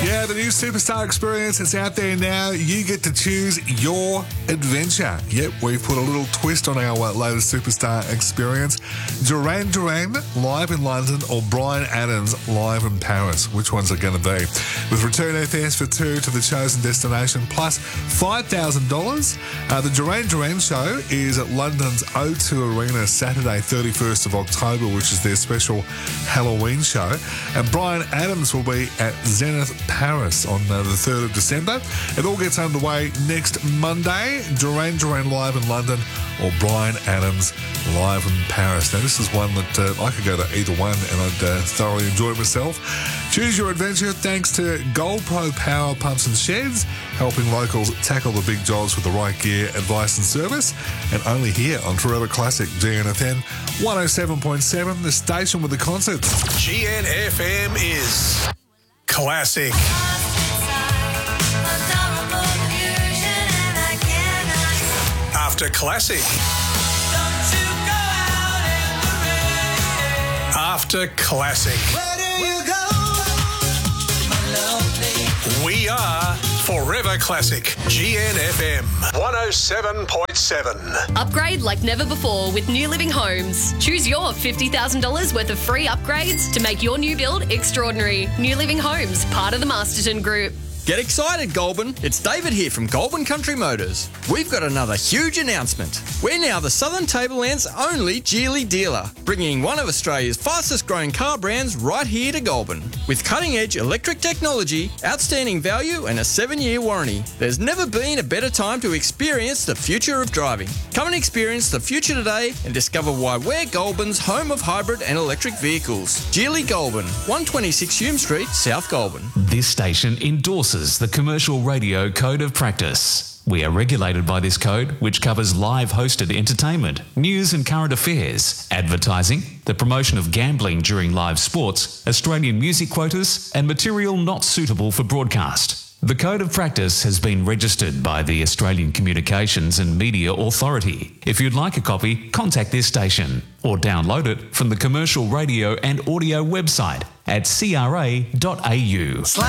Yeah, the new Superstar experience is out there now. You get to choose your adventure. Yep, we've put a little twist on our latest Superstar experience. Duran Duran live in London or Bryan Adams live in Paris. Which one's it going to be? With return airfares for two to the chosen destination plus $5,000. The Duran Duran show is at London's O2 Arena Saturday, 31st of October, which is their special Halloween show. And Bryan Adams will be at Zenith Paris on the 3rd of December. It all gets underway next Monday. Duran Duran live in London or Bryan Adams live in Paris. Now, this is one that I could go to either one and I'd thoroughly enjoy myself. Choose your adventure thanks to GoldPro Power Pumps and Sheds, helping locals tackle the big jobs with the right gear, advice and service. And only here on Forever Classic GNFM 107.7, the station with the concerts. GNFM is classic. After classic. After classic. We are Forever Classic. GNFM 107.7. Upgrade like never before with New Living Homes. Choose your $50,000 worth of free upgrades to make your new build extraordinary. New Living Homes, part of the Masterton Group. Get excited, Goulburn. It's David here from Goulburn Country Motors. We've got another huge announcement. We're now the Southern Tableland's only Geely dealer, bringing one of Australia's fastest growing car brands right here to Goulburn. With cutting-edge electric technology, outstanding value and a 7-year warranty, there's never been a better time to experience the future of driving. Come and experience the future today and discover why we're Goulburn's home of hybrid and electric vehicles. Geely Goulburn, 126 Hume Street, South Goulburn. This station endorses the Commercial Radio Code of Practice. We are regulated by this code, which covers live hosted entertainment, news and current affairs, advertising, the promotion of gambling during live sports, Australian music quotas, and material not suitable for broadcast. The Code of Practice has been registered by the Australian Communications and Media Authority. If you'd like a copy, contact this station or download it from the Commercial Radio and Audio website at cra.au.